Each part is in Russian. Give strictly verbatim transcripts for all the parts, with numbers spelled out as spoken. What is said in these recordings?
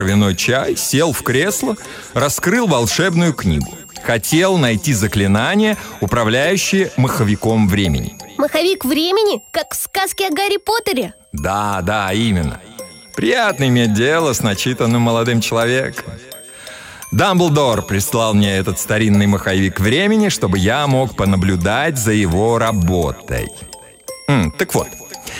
травяной чай, сел в кресло, раскрыл волшебную книгу. Хотел найти заклинание, управляющее маховиком времени. Маховик времени? Как в сказке о Гарри Поттере? Да, да, именно. Приятно иметь дело с начитанным молодым человеком. Дамблдор прислал мне этот старинный маховик времени, чтобы я мог понаблюдать за его работой. М, так вот,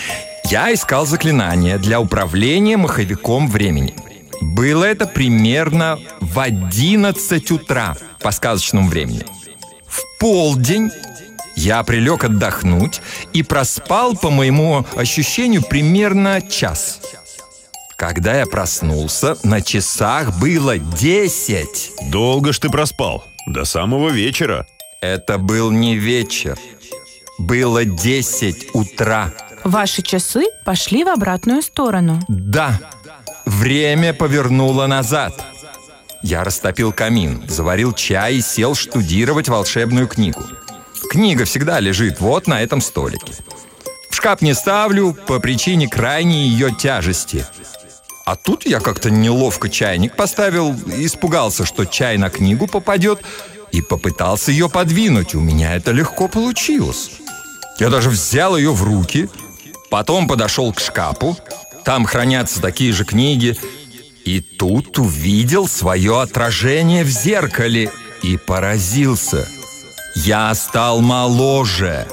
я искал заклинание для управления маховиком времени. Было это примерно в одиннадцать утра по сказочному времени. В полдень я прилег отдохнуть и проспал, по моему ощущению, примерно час. Когда я проснулся, на часах было десять. Долго ж ты проспал? До самого вечера. Это был не вечер. Было десять утра. Ваши часы пошли в обратную сторону. Да. Время повернуло назад. Я растопил камин, заварил чай и сел штудировать волшебную книгу. Книга всегда лежит вот на этом столике. В шкаф не ставлю по причине крайней ее тяжести. А тут я как-то неловко чайник поставил, испугался, что чай на книгу попадет, и попытался ее подвинуть. У меня это легко получилось. Я даже взял ее в руки, потом подошел к шкафу. Там хранятся такие же книги. И тут увидел свое отражение в зеркале и поразился. Я стал моложе.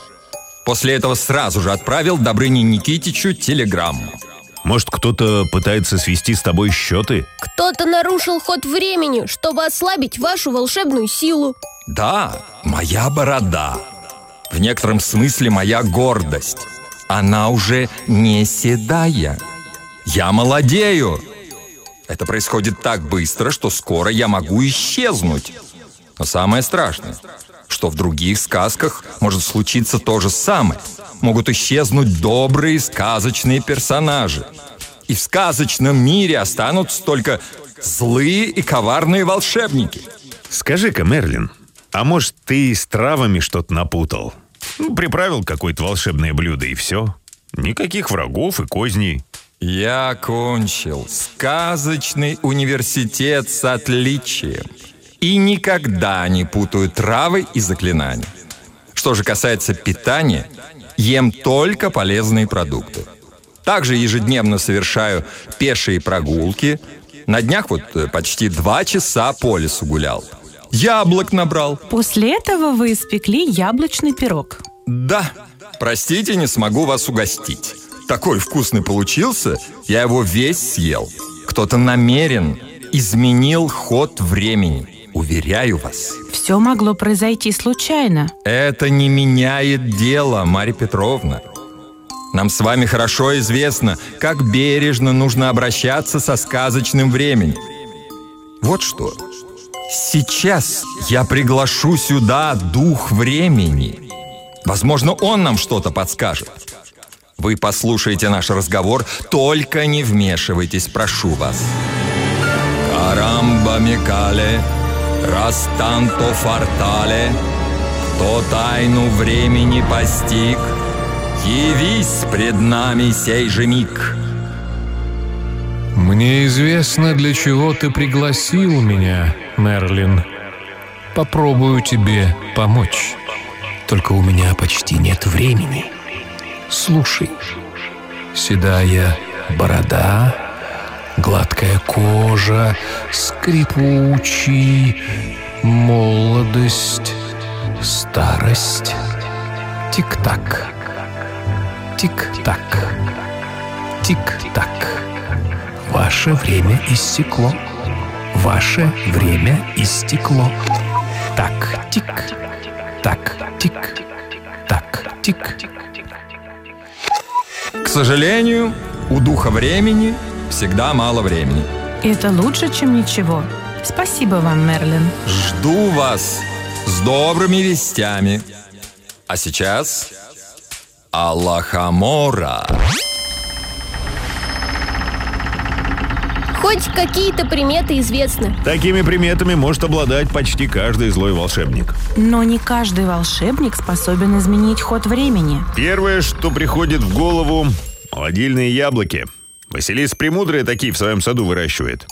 После этого сразу же отправил Добрыне Никитичу телеграмму. Может, кто-то пытается свести с тобой счеты? Кто-то нарушил ход времени, чтобы ослабить вашу волшебную силу. Да, моя борода. В некотором смысле моя гордость. Она уже не седая. Я молодею. Это происходит так быстро, что скоро я могу исчезнуть. Но самое страшное, что в других сказках может случиться то же самое. Могут исчезнуть добрые сказочные персонажи. И в сказочном мире останутся только злые и коварные волшебники. Скажи-ка, Мерлин, а может, ты с травами что-то напутал? Ну, приправил какое-то волшебное блюдо и все. Никаких врагов и козней. Я окончил сказочный университет с отличием. И никогда не путаю травы и заклинания. Что же касается питания, ем только полезные продукты. Также ежедневно совершаю пешие прогулки. На днях вот почти два часа по лесу гулял. Яблок набрал. После этого вы испекли яблочный пирог. Да, простите, не смогу вас угостить. Такой вкусный получился, я его весь съел. Кто-то намерен изменил ход времени. Уверяю вас. Все могло произойти случайно. Это не меняет дело, Марья Петровна. Нам с вами хорошо известно, как бережно нужно обращаться со сказочным временем. Вот что. Сейчас я приглашу сюда дух времени. Возможно, он нам что-то подскажет. Вы послушайте наш разговор, только не вмешивайтесь, прошу вас. Карамба мекале, раз танто фортале, кто тайну времени постиг, явись пред нами сей же миг. Мне известно, для чего ты пригласил меня, Мерлин. Попробую тебе помочь. Только у меня почти нет времени. Слушай, седая борода, гладкая кожа, скрипучий, молодость, старость. Тик-так, тик-так, тик-так. Ваше время истекло. Ваше время истекло. Так, тик, так, тик, так, тик. К сожалению, у духа времени всегда мало времени. Это лучше, чем ничего. Спасибо вам, Мерлин. Жду вас с добрыми вестями. А сейчас Аллахамора. Хоть какие-то приметы известны. Такими приметами может обладать почти каждый злой волшебник. Но не каждый волшебник способен изменить ход времени. Первое, что приходит в голову – молодильные яблоки. Василиса Премудрая такие в своем саду выращивает.